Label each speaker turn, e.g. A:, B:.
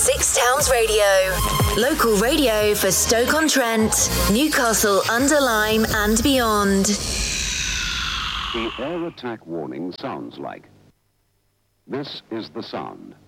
A: Six Towns Radio. Local radio for Stoke-on-Trent, Newcastle-under-Lyme and beyond.
B: The air attack warning sounds like. This is the sound.